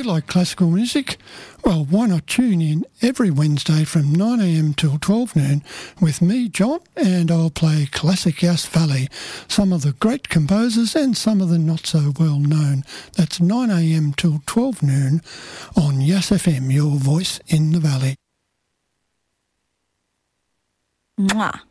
you like classical music? Well, why not tune in every Wednesday from 9am till 12 noon with me, John, and I'll play classic Yass Valley, some of the great composers and some of the not so well known. That's 9am till 12 noon on Yass FM, your voice in the valley. Mwah.